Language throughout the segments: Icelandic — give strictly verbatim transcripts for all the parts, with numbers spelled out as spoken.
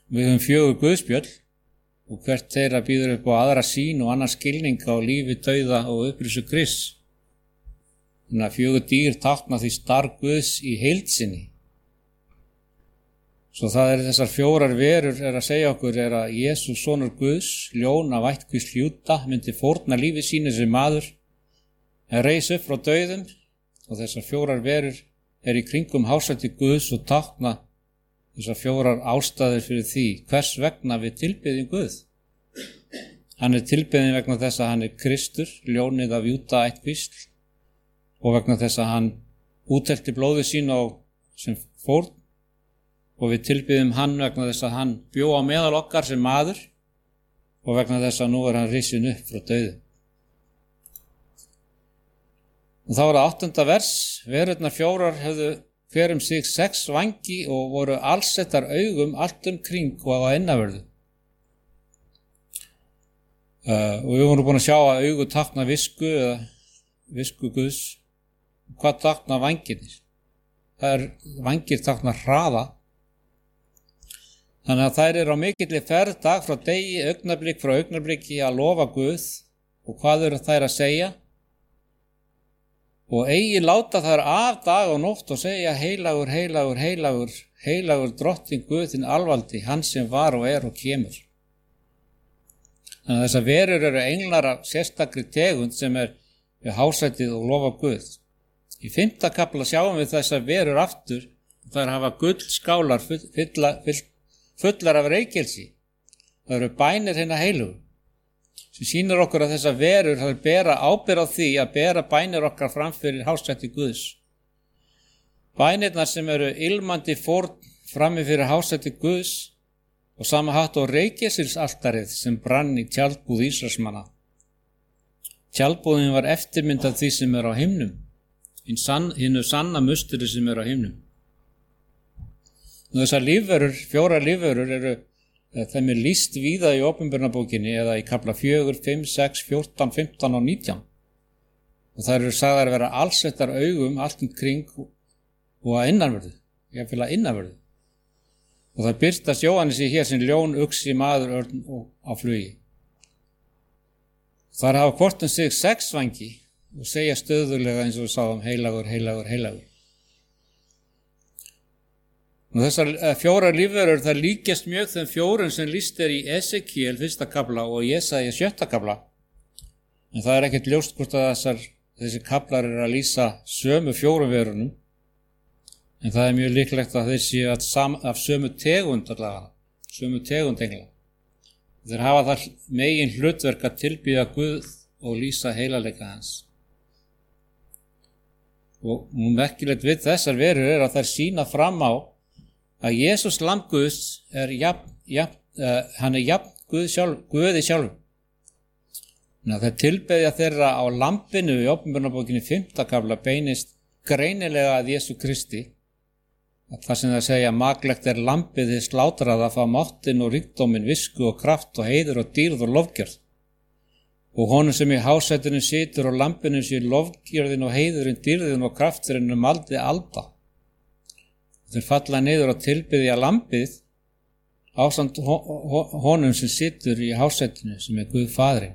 Við höfum fjögur guðspjöll og hvert þeirra býður upp á aðra sýn og annar skilning á lífi, dauða og upprisu Krists. Þannig að fjögur dýr tákna því starf Guðs í heild sinni. Svo það er þessar fjórar verur er að segja okkur er að Jesús sonur Guðs, ljón af ættkvísl Júda, myndi fórna lífi sínu sem maður, en reis upp frá dauðum og þessar fjórar verur er í kringum hásæti Guðs og tákna þessar fjórar ástæður fyrir því hvers vegna við tilbiðjum Guð. Hann er tilbiðin vegna þess að hann er Kristur, ljónið af Júda ættkvísl, og vegna þess að hann úthelti blóðið sín á sem fórn, og við tilbiðum hann vegna þess að hann bjó á meðal okkar sem maður og vegna þess að nú er hann risin upp frá dauðu. Og þá er það áttunda vers, verurnar fjórar höfðu hver um sig sex vangi og voru allsettar augum allt um kring og á innavörðu. Uh, og við vorum búin að sjá að augu tákna visku eða visku Guðs. Hvað tákna vangirnir? Það er vangir tákna hraða. Þannig að þær eru á mikilli ferð dag frá degi, augnablik frá augnabliki að lofa Guð. Og hvað eru þær að segja? Og eigi láta þær af dag og nótt og segja heilagur, heilagur, heilagur, heilagur drottinn Guð þinn alvaldi, hann sem var og er og kemur. Þannig að þessar verur eru englar af sérstakri tegund sem er við hásætið og lofa Guð. Í fimmta kafla sjáum við þessar verur aftur og þær hafa gullskálar fulla, full, fullar af reykelsi. Það eru bænir hinna heilugu sem sýnir okkur að þessar verur þær bera ábyrgð á því að bera bænir okkar fram fyrir hásæti Guðs. Bænirnar sem eru ilmandi fórn frammi fyrir hásæti Guðs og sama hatt og reykelsilsaltarið sem brann í tjaldbúð Ísraelsmanna. Tjaldbúðin var eftirmynd af því sem er á himnum. Hinnu sanna musteri sem er á himnum. Og þessar lífverur, fjórar lífverur eru, þeim er lýst víða í Opinberunarbókinni eða í kafla fjögur, fimm, sex, fjórtán, fimmtán og nítján. Og þær eru sagðar að vera allsettar augum allt um kring og að innanverðu, jafnvel að innanverðu. Og það birtast Jóhannesi hér sem ljón, uxi, maður, örn og á flugi. Þær hafa hvort um sig sex vangi og segja stöðulega eins og við sáum heilagur, heilagur, heilagur. Og þessar fjórar lífverur það líkjast mjög þeim fjórun sem lýst er í Esekiel fyrsta kafla og Jesaja sjötta kafla. En það er ekkert ljóst hvort að þessar, þessi kaflar eru að lýsa sömu fjórum verunum. En það er mjög líklegt að þeir séu að sam, af sömu tegund allavega, sömu tegund engla. Þeir hafa þar megin hlutverk að tilbýða Guð og lýsa heilagleika hans. Og merkilegt við þessar verur er að þær sýna fram á að Jesús lamb Guðs er jafn, jafn, uh, hann er jafn Guð sjálf, Guði sjálf. Það tilbeðja þeirra á lambinu í Opinberunarbókinni fimmta kafla beinist greinilega að Jesú Kristi. Það sem það segja maglegt er lambið þið slátrað að fá máttin og ríkdómin, visku og kraft og heiður og dýrð og lofgjörð. Og honum sem í hásætinu situr og lambinu sé lofgjörðin og heiðurinn, dýrðin og krafturinn um aldi alda. Þeir falla niður og tilbiðja lambið ásamt honum sem situr í hásætinu sem er Guð Faðirinn.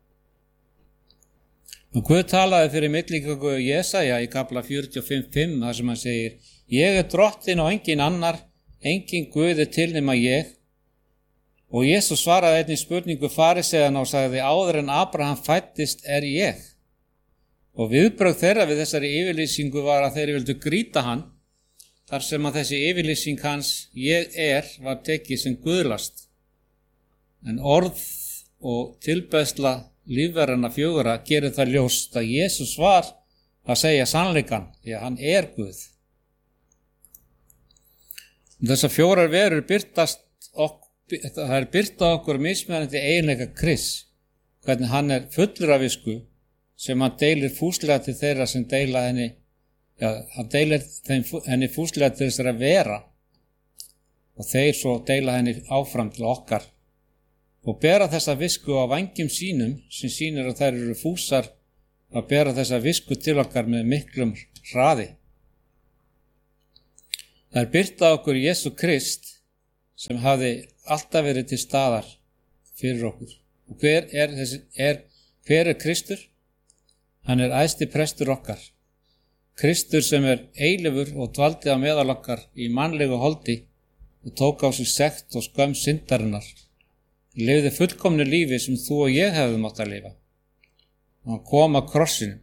Og Guð talaði fyrir milligöngu Jesaja í kafla fjörutíu og fimm fimm þar sem hann segir: Ég er drottinn og engin annar, engin Guð er til nema ég. Og Jesús svaraði einnig spurningu fariseiðana og sagði: Áður en Abraham fæddist er ég. Og viðbrögð þeirra við þessari yfirlýsingu var að þeir vildu grýta hann, þar sem að þessi yfirlýsing hans ég er var tekið sem guðlast. En orð og tilbeiðsla lífverðanna fjögurra gerir það ljóst að Jesús var að segja sannleikann því að hann er Guð. Þessar fjórar verur birtast okkur, það er byrta okkur mismunandi eiginleika Krists, hvernig hann er fullur af visku sem hann deilir fúslega til þeirra sem deila henni. Já, hann deilir þeim, henni fúslega til þess að vera og þeir svo deila henni áfram til okkar og bera þessa visku á vængjum sínum sem sýnir að þær eru fúsar að bera þessa visku til okkar með miklum hraði. Það er birta okkur Jesú Krist sem hafði alltaf verið til staðar fyrir okkur. Og hver er, þessi, er, hver er Kristur? Hann er æðsti prestur okkar. Kristur sem er eilífur og dvaldi á meðal okkar í mannlegu holdi og tók á sig sekt og skömm syndarinnar. Lifði fullkomnu lífi sem þú og ég hefðum átt að lifa. Og hann kom að krossinu.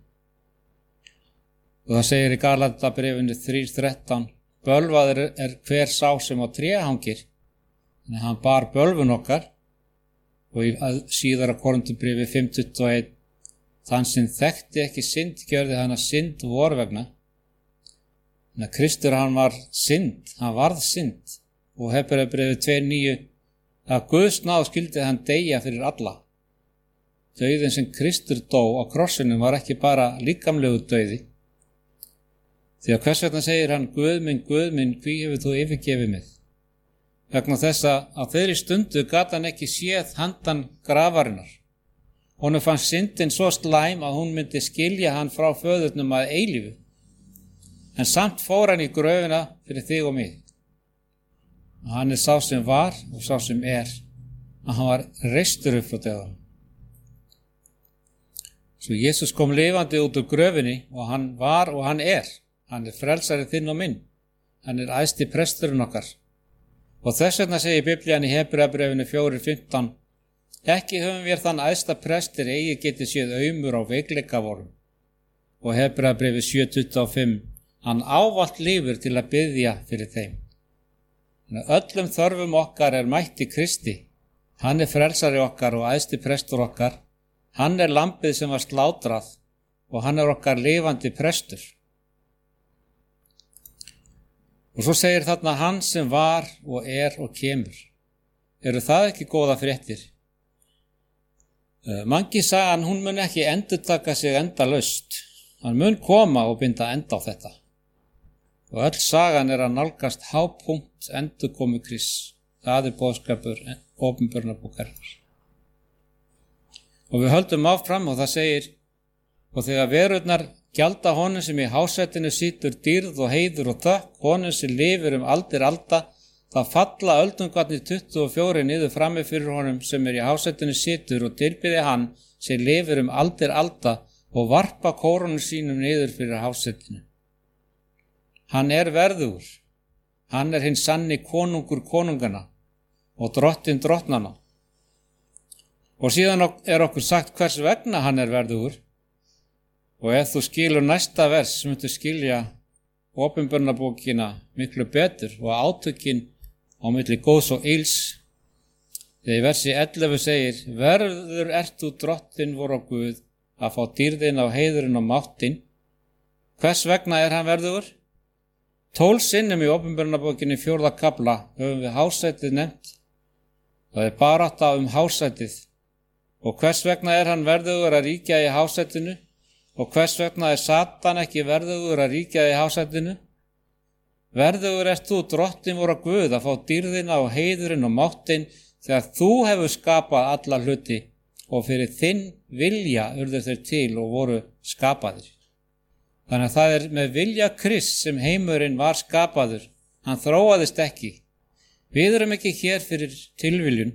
Og það segir í Galatabréfinu þrjú þrettán, bölvaður er hver sá sem á tré hangir, en hann bar bölvun okkar. Og í síðara Korinthubréfi fimm tuttugu og eitt, þann sem þekkti ekki synd gjörði hann að synd vor vegna. En að Kristur hann var synd, hann varð synd. Og Hebreabréfi tvö níu, að Guðs náð skyldi hann deyja fyrir alla. Dauðinn sem Kristur dó á krossinum var ekki bara líkamlegu dauði. Því að hvers vegna segir hann, Guð minn, Guð minn, hví hefur þú yfirgefið mig? Vegna þess að á þeirri stundu gat hann ekki séð handan grafarinnar. Honum fannst syndin svo slæm að hún myndi skilja hann frá föðurnum að eilífu. En samt fór hann í gröfina fyrir þig og mig. Og hann er sá sem var og sá sem er, að hann var reistur upp frá dauðanum. Svo Jesús kom lifandi út úr gröfinni og hann var og hann er. Hann er frelsari þinn og minn. Hann er æðsti presturinn okkar. Og þess vegna segir Biblían í Hebreabréfinu fjögur fimmtán, ekki höfum við þann æðsta prestur eigi geti séð aumur á veikleika vorum. Og Hebreabréfi sjö tuttugu og fimm, hann ávallt lifir til að biðja fyrir þeim. Öllum þörfum okkar er mætti Kristi. Hann er frelsari okkar og æðsti prestur okkar. Hann er lambið sem var slátrað og hann er okkar lifandi prestur. Og svo segir þarna hann sem var og er og kemur. Eru það ekki góða fréttir? Mangi sagan, hún mun ekki endurtaka sig endalaust. Hann mun koma og binda enda á þetta. Og öll sagan er að nálgast hápunkt endurkomu Krists. Það er boðskapur Opinberunarbókarinnar. Og við höldum áfram og það segir, og þegar verurnar gjalda honum sem í hásætinu situr dýrð og heiður og þökk, honum sem lifir um aldir alda, það falla öldungarnir tuttugu og fjórir niður frammi fyrir honum sem er í hásætinu situr og tilbiði hann sem lifir um aldir alda og varpa kórunum sínum niður fyrir hásætinu. Hann er verðugur, hann er hinn sanni konungur konungana og drottinn drottnana. Og síðan er okkur sagt hvers vegna hann er verðugur. Og ef þú skilur næsta vers, myndu skilja Opinberunarbókina miklu betur og átökin á milli góðs og ills. Þegar í versi ellefu segir, verður ert þú drottinn vor á Guð að fá dýrðin á heiðurinn og máttinn. Hvers vegna er hann verðugur? Tólf sinnum í Opinberunarbókinni fjórða kafla höfum við hásætið nefnt. Það er barátta um hásætið. Og hvers vegna er hann verðugur að ríkja í hásætinu? Og hvers vegna er Satan ekki verðugur að ríkja í hásætinu? Verðugur ert þú drottinn vor á Guð að fá dýrðina og heiðurinn og máttinn þegar þú hefur skapað alla hluti og fyrir þinn vilja urðu þeir til og voru skapaðir. Þannig að það er með vilja Krists sem heimurinn var skapaður. Hann þróaðist ekki. Við erum ekki hér fyrir tilviljun.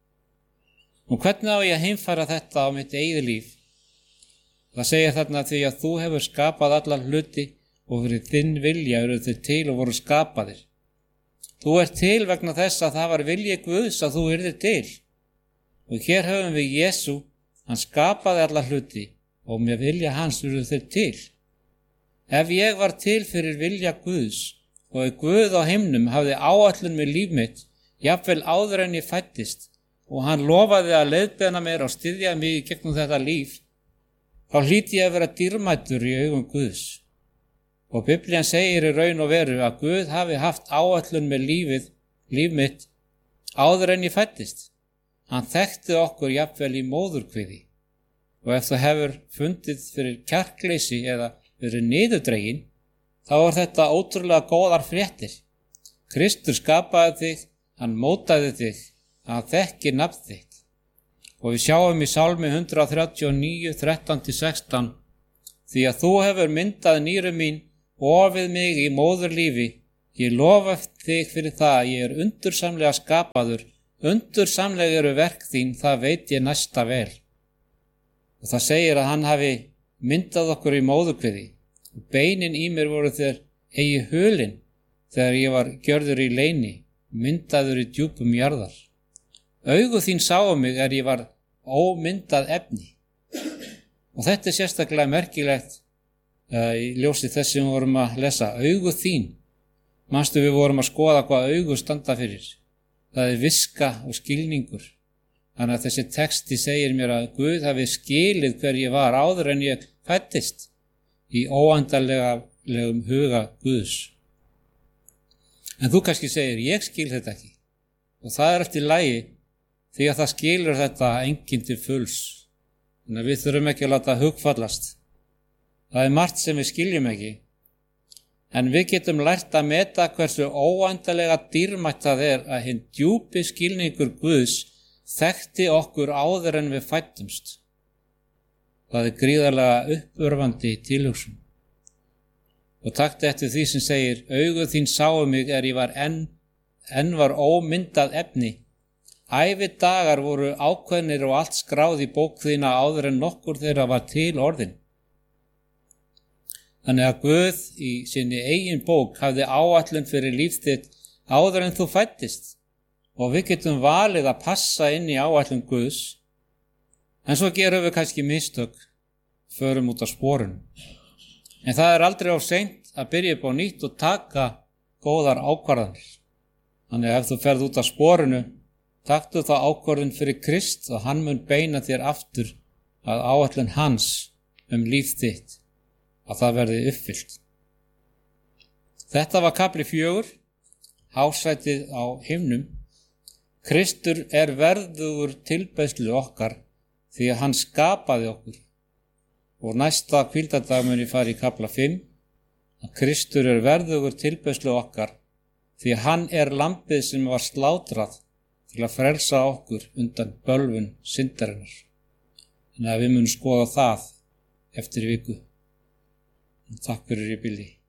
Og hvernig á ég að heimfæra þetta á mitt eigið líf? Það segir þarna því að þú hefur skapað alla hluti og fyrir þinn vilja eru þau til og voru skapaðir. Þú ert til vegna þess að það var vilji Guðs að þú yrðir til. Og hér höfum við Jesú, hann skapaði alla hluti og með vilja hans eru þau til. Ef ég var til fyrir vilja Guðs og ef Guð á himnum hafði áætlun með líf mitt, jafnvel áður en ég fæddist, og hann lofaði að leiðbeina mér og styðja mig í gegnum þetta líf, þá hlýti ég að vera dýrmætur í augum Guðs. Og Biblían segir í raun og veru að Guð hafi haft áætlun með lífið, líf mitt, áður en ég fæddist. Hann þekkti okkur jafnvel í móðurkviði. Og ef þú hefur fundið fyrir kjarkleysi eða fyrir niðurdregin, þá er þetta ótrúlega góðar fréttir. Kristur skapaði þig, hann mótaði þig, hann þekkir nafn þitt. Og við sjáum í Sálmi hundrað þrjátíu og níu, þrettán til sextán, því að þú hefur myndað nýru mín og við mig í móðurlífi, ég lofa þig fyrir það að ég er undursamlega skapaður, Undursamleg eru verk þín, það veit ég næsta vel. Og það segir að hann hafi myndað okkur í móðurkviði. Og beinin í mér voru þeir eigi hulin þegar ég var gjörður í leyni, myndaður í djúpum jarðar. Augu þín sáu mig er ég var ómyndað efni. Og þetta er sérstaklega merkilegt uh, í ljósi þess sem við vorum að lesa. Augu þín. Manstu við vorum að skoða hvað augu standa fyrir. Það er viska og skilningur. Þannig að þessi texti segir mér að Guð hafi skilið hver ég var áður en ég fæddist í óendanlegum huga Guðs. En þú kannski segir, ég skil þetta ekki. Og það er eftir lagi því að það skilur þetta enginn til fulls. Þannig að við þurfum ekki að láta hugfallast. Það er margt sem við skiljum ekki. En við getum lært að meta hversu óendanlega dýrmætt það er að hinn djúpi skilningur Guðs þekkti okkur áður en við fættumst. Það er gríðarlega uppörvandi tilhugsun. Og taktu eftir því sem segir, augu þín sáu mig er ég var enn, enn var ómyndað efni. Ævi dagar voru ákveðnir og allt skráð í bók þína áður en nokkur þeirra var til orðin. Þannig að Guð í sinni eigin bók hafði áætlun fyrir líf þitt áður en þú fæddist og við getum valið að passa inn í áætlun Guðs, en svo gerum við kannski mistök, förum út á sporun. En það er aldrei of seint að byrja upp á nýtt og taka góðar ákvarðanir. Þannig að ef þú ferð út á sporunu, taktu þá ákvörðun fyrir Krist og hann mun beina þér aftur að áætlun hans um líf þitt, að það verði uppfyllt. Þetta var kafli fjögur, hásætið á himnum. Kristur er verðugur tilbeiðslu okkar því að hann skapaði okkur. Og næsta hvíldardag mun ég fara í kafla fimm, að Kristur er verðugur tilbeiðslu okkar því að hann er lambið sem var slátrað til að frelsa okkur undan bölvun syndarinnar. Þannig að við munum skoða það eftir viku. Takk fyrir í bili.